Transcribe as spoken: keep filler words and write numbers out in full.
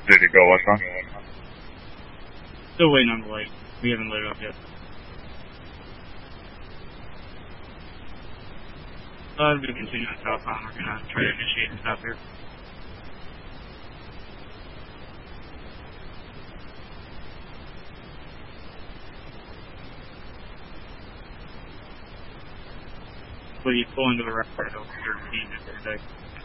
Ready to go, what's wrong? Still waiting on the light. We haven't lit it up yet. Uh, we're going to continue on southbound. We're going to try to initiate and stop here. Please pull into the right over thirteen at the day.